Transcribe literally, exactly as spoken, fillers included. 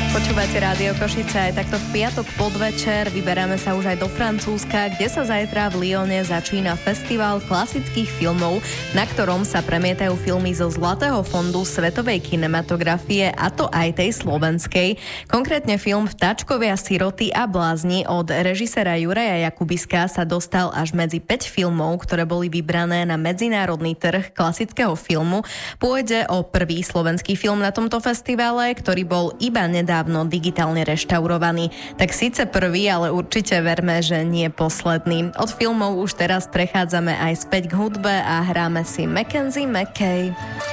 Počúvate Rádio Košice aj takto v piatok podvečer. Vyberáme sa už aj do Francúzska, kde sa zajtra v Lyone začína festival klasických filmov, na ktorom sa premietajú filmy zo Zlatého fondu svetovej kinematografie, a to aj tej slovenskej. Konkrétne film Vtáčkovia, siroty a blázni od režisera Juraja Jakubiska sa dostal až medzi päť filmov, ktoré boli vybrané na medzinárodný trh klasického filmu. Pôjde o prvý slovenský film na tomto festivale, ktorý bol iba nedávno digitálne reštaurovaný. Tak síce prvý, ale určite verme, že nie posledný. Od filmov už teraz prechádzame aj späť k hudbe a hráme si Mackenzie Mackay.